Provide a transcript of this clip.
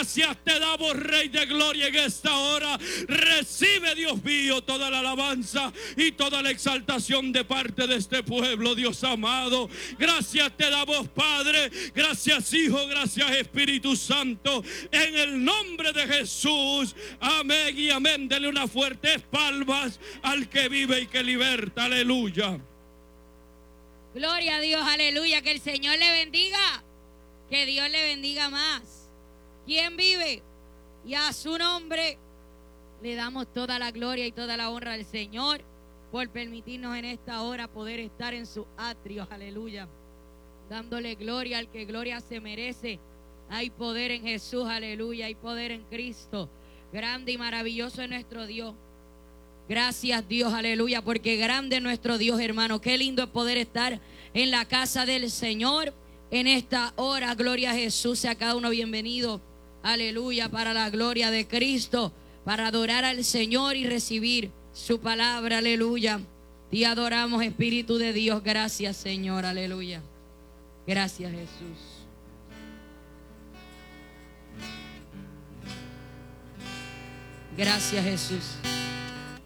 Gracias te damos, Rey de Gloria, en esta hora. Recibe, Dios mío, toda la alabanza y toda la exaltación de parte de este pueblo, Dios amado. Gracias te damos, Padre. Gracias, Hijo. Gracias, Espíritu Santo. En el nombre de Jesús. Amén y amén. Dele unas fuertes palmas al que vive y que liberta. Aleluya. Gloria a Dios, aleluya. Que el Señor le bendiga. Que Dios le bendiga más. ¿Quién vive? Y a su nombre le damos toda la gloria y toda la honra al Señor por permitirnos en esta hora poder estar en sus atrios, aleluya, dándole gloria al que gloria se merece. Hay poder en Jesús, aleluya, hay poder en Cristo. Grande y maravilloso es nuestro Dios. Gracias, Dios, aleluya, porque grande es nuestro Dios, hermano. Qué lindo es poder estar en la casa del Señor en esta hora. Gloria a Jesús, sea cada uno bienvenido, aleluya, para la gloria de Cristo, para adorar al Señor y recibir su palabra, aleluya. Te adoramos, Espíritu de Dios. Gracias, Señor, aleluya. Gracias, Jesús. Gracias, Jesús.